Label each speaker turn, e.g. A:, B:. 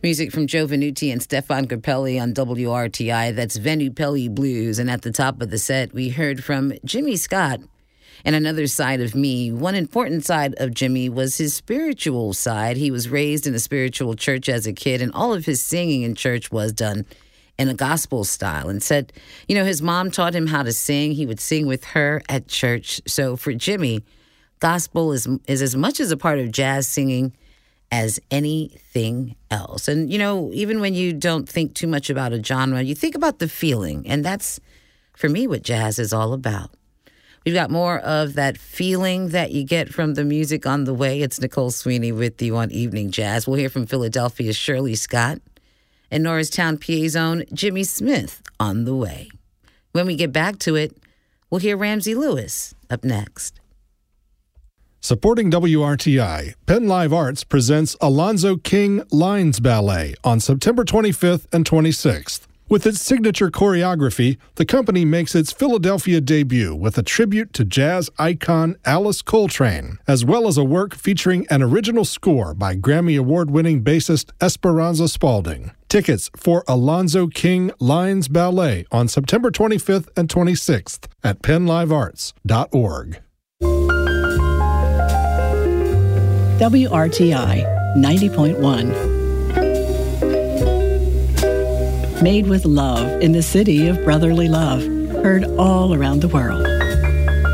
A: Music from Joe Venuti and Stefan Grappelli on WRTI. That's Venupelli Blues. And at the top of the set, we heard from Jimmy Scott and Another Side of Me. One important side of Jimmy was his spiritual side. He was raised in a spiritual church as a kid, and all of his singing in church was done in a gospel style. And said, his mom taught him how to sing. He would sing with her at church. So for Jimmy, gospel is as much as a part of jazz singing as anything else. And, even when you don't think too much about a genre, you think about the feeling. And that's, for me, what jazz is all about. We've got more of that feeling that you get from the music on the way. It's Nicole Sweeney with you on Evening Jazz. We'll hear from Philadelphia's Shirley Scott and Norristown, PA's own Jimmy Smith on the way. When we get back to it, we'll hear Ramsey Lewis up next.
B: Supporting WRTI, Penn Live Arts presents Alonzo King Lines Ballet on September 25th and 26th. With its signature choreography, the company makes its Philadelphia debut with a tribute to jazz icon Alice Coltrane, as well as a work featuring an original score by Grammy Award-winning bassist Esperanza Spalding. Tickets for Alonzo King Lines Ballet on September 25th and 26th at PennLiveArts.org.
C: WRTI 90.1. Made with love in the city of brotherly love. Heard all around the world.